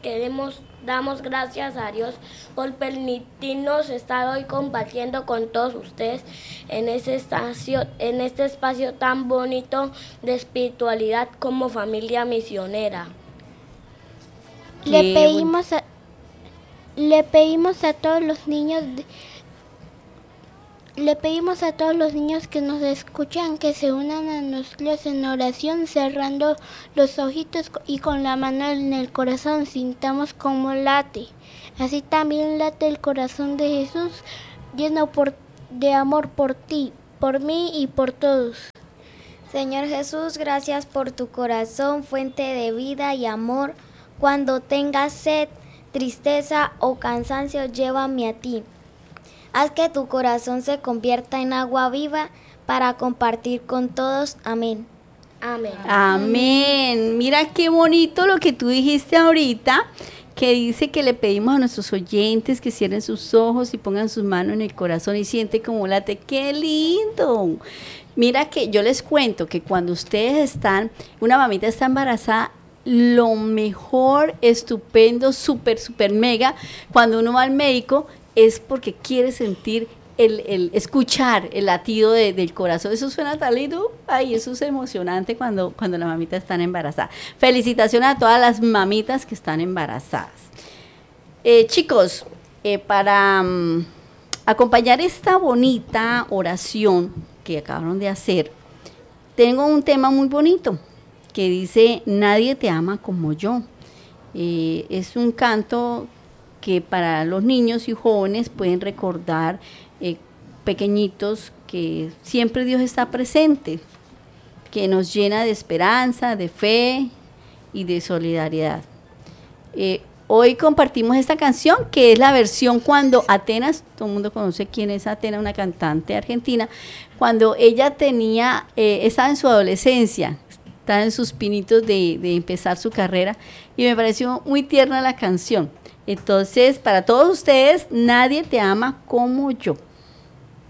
damos gracias a Dios por permitirnos estar hoy compartiendo con todos ustedes en este espacio tan bonito de espiritualidad como familia misionera. Le pedimos a todos los niños que nos escuchan que se unan a nosotros en oración, cerrando los ojitos y con la mano en el corazón, sintamos como late. Así también late el corazón de Jesús, lleno de amor por ti, por mí y por todos. Señor Jesús, gracias por tu corazón, fuente de vida y amor. Cuando tengas sed, tristeza o cansancio, llévame a ti. Haz que tu corazón se convierta en agua viva para compartir con todos. Amén. Amén. Amén. Mira qué bonito lo que tú dijiste ahorita, que dice que le pedimos a nuestros oyentes que cierren sus ojos y pongan sus manos en el corazón y siente como late. ¡Qué lindo! Mira que yo les cuento que cuando una mamita está embarazada, lo mejor, estupendo, súper mega, cuando uno va al médico, es porque quiere sentir escuchar el latido del corazón. Eso suena tan lindo. Ay, eso es emocionante cuando la mamita está embarazada. Felicitaciones a todas las mamitas que están embarazadas. Chicos, para acompañar esta bonita oración que acabaron de hacer, tengo un tema muy bonito que dice: nadie te ama como yo. Es un canto que para los niños y jóvenes pueden recordar pequeñitos que siempre Dios está presente, que nos llena de esperanza, de fe y de solidaridad. Hoy compartimos esta canción, que es la versión cuando Atenas, todo el mundo conoce quién es Atenas, una cantante argentina, cuando ella estaba en su adolescencia, estaba en sus pinitos de empezar su carrera, y me pareció muy tierna la canción. Entonces, para todos ustedes, nadie te ama como yo.